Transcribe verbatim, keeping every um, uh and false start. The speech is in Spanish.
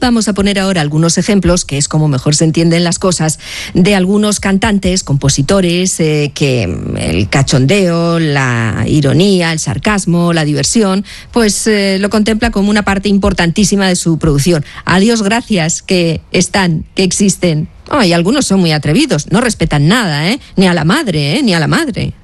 Vamos a poner ahora algunos ejemplos, que es como mejor se entienden las cosas, de algunos cantantes, compositores, eh, que el cachondeo, la ironía, el sarcasmo, la diversión, pues eh, lo contempla como una parte importantísima de su producción. A Dios gracias que están, que existen. Oh, y algunos son muy atrevidos, no respetan nada, ¿eh? Ni a la madre, ¿eh? Ni a la madre.